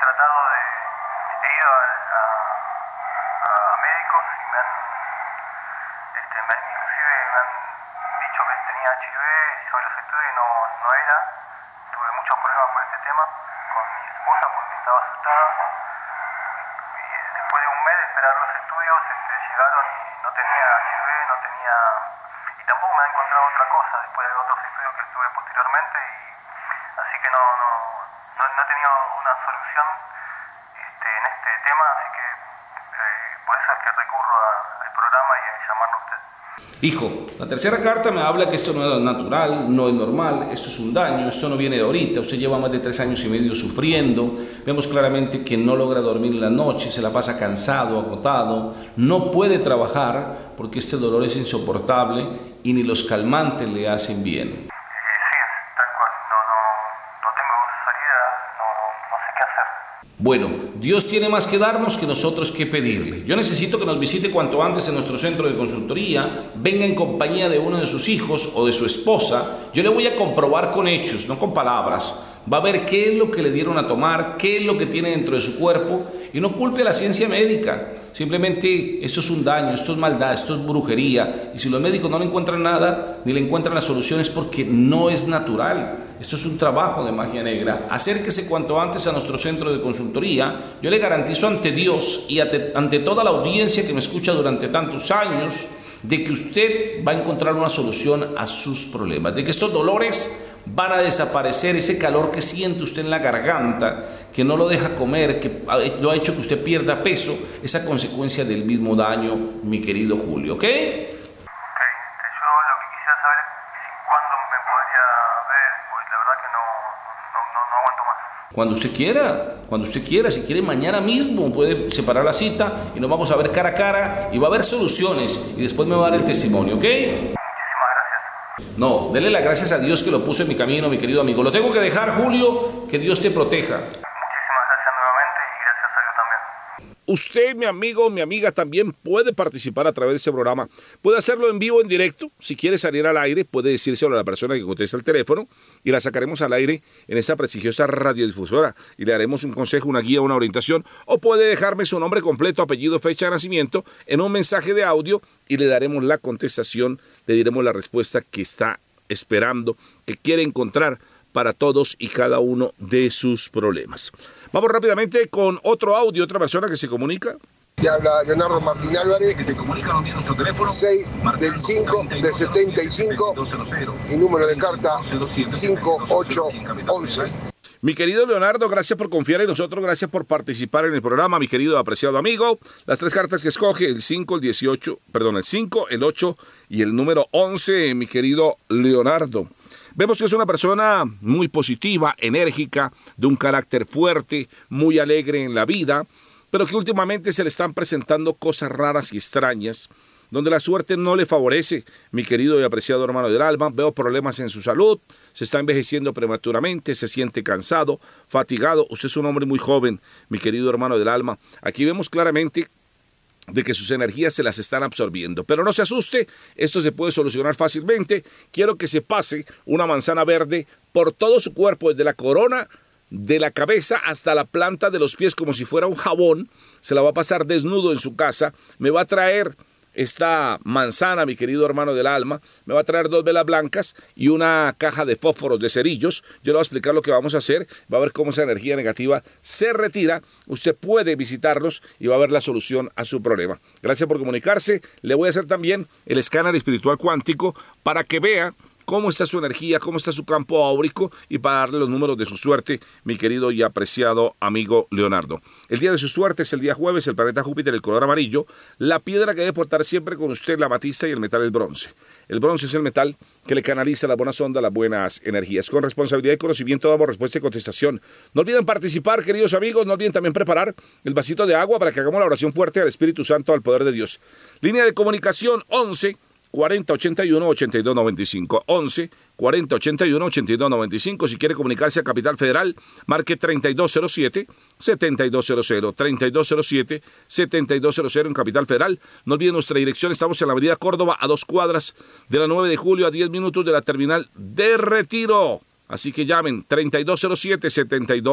tratado de... He ido a médicos y inclusive me han dicho que tenía HIV, hizo los estudios y no era. Tuve muchos problemas por este tema con mi esposa porque estaba asustada. Y después de un mes de esperar los estudios, llegaron y no tenía HIV, no tenía... Y tampoco me han encontrado otra cosa después de otros estudios que estuve posteriormente. Así que no he tenido una solución en este tema, así que por eso es que recurro al programa y a llamarlo a usted. Hijo, la tercera carta me habla que esto no es natural, no es normal, esto es un daño, esto no viene de ahorita, usted lleva más de 3 años y medio sufriendo, vemos claramente que no logra dormir en la noche, se la pasa cansado, agotado, no puede trabajar porque este dolor es insoportable y ni los calmantes le hacen bien. Sí, tal cual, no tengo salida, no sé qué hacer. Bueno, Dios tiene más que darnos que nosotros que pedirle. Yo necesito que nos visite cuanto antes en nuestro centro de consultoría, venga en compañía de uno de sus hijos o de su esposa. Yo le voy a comprobar con hechos, no con palabras. Va a ver qué es lo que le dieron a tomar, qué es lo que tiene dentro de su cuerpo y no culpe a la ciencia médica. Simplemente esto es un daño, esto es maldad, esto es brujería. Y si los médicos no le encuentran nada, ni le encuentran la solución es porque no es natural. Esto es un trabajo de magia negra. Acérquese cuanto antes a nuestro centro de consultoría. Yo le garantizo ante Dios y ante toda la audiencia que me escucha durante tantos años de que usted va a encontrar una solución a sus problemas, de que estos dolores van a desaparecer, ese calor que siente usted en la garganta, que no lo deja comer, que lo ha hecho que usted pierda peso, esa consecuencia del mismo daño, mi querido Julio, ¿ok? Yo lo que quisiera saber es cuándo me podría ver, pues la verdad que no aguanto más. Cuando usted quiera, si quiere mañana mismo puede separar la cita y nos vamos a ver cara a cara y va a haber soluciones y después me va a dar el testimonio, ¿ok? Muchísimas gracias. No, dele las gracias a Dios que lo puso en mi camino, mi querido amigo. Lo tengo que dejar, Julio, que Dios te proteja. Muchísimas gracias nuevamente y gracias a Dios también. Usted, mi amigo, mi amiga, también puede participar a través de este programa. Puede hacerlo en vivo, en directo. Si quiere salir al aire, puede decírselo a la persona que contesta el teléfono y la sacaremos al aire en esa prestigiosa radiodifusora y le haremos un consejo, una guía, una orientación. O puede dejarme su nombre completo, apellido, fecha de nacimiento en un mensaje de audio y le daremos la contestación, le diremos la respuesta que está esperando, que quiere encontrar para todos y cada uno de sus problemas. Vamos rápidamente con otro audio, otra persona que se comunica. Te habla Leonardo Martín Álvarez, 6 del 5 del 75 y número de carta 5811. Mi querido Leonardo, gracias por confiar en nosotros, gracias por participar en el programa, mi querido apreciado amigo. Las 3 cartas que escoge, el 5, el 5, el 8 y el número 11, mi querido Leonardo. Vemos que es una persona muy positiva, enérgica, de un carácter fuerte, muy alegre en la vida, pero que últimamente se le están presentando cosas raras y extrañas, donde la suerte no le favorece, mi querido y apreciado hermano del alma. Veo problemas en su salud, se está envejeciendo prematuramente, se siente cansado, fatigado. Usted es un hombre muy joven, mi querido hermano del alma. Aquí vemos claramente de que sus energías se las están absorbiendo. Pero no se asuste, esto se puede solucionar fácilmente. Quiero que se pase una manzana verde por todo su cuerpo, desde la corona de la cabeza hasta la planta de los pies, como si fuera un jabón. Se la va a pasar desnudo en su casa. Me va a traer esta manzana, mi querido hermano del alma, me va a traer 2 velas blancas y una caja de fósforos de cerillos. Yo le voy a explicar lo que vamos a hacer, va a ver cómo esa energía negativa se retira. Usted puede visitarlos y va a ver la solución a su problema. Gracias por comunicarse. Le voy a hacer también el escáner espiritual cuántico para que vea cómo está su energía, cómo está su campo áurico y para darle los números de su suerte, mi querido y apreciado amigo Leonardo. El día de su suerte es el día jueves, el planeta Júpiter, el color amarillo. La piedra que debe portar siempre con usted, la amatista, y el metal, el bronce. El bronce es el metal que le canaliza las buenas ondas, las buenas energías. Con responsabilidad y conocimiento damos respuesta y contestación. No olviden participar, queridos amigos. No olviden también preparar el vasito de agua para que hagamos la oración fuerte al Espíritu Santo, al poder de Dios. Línea de comunicación 11 40 81 82 95. 11 40 81 82 95. Si quiere comunicarse a Capital Federal, marque 3207 7200. 3207 7200 en Capital Federal. No olviden nuestra dirección. Estamos en la avenida Córdoba, a 2 cuadras de la 9 de julio, a 10 minutos de la terminal de Retiro. Así que llamen 3207 7200.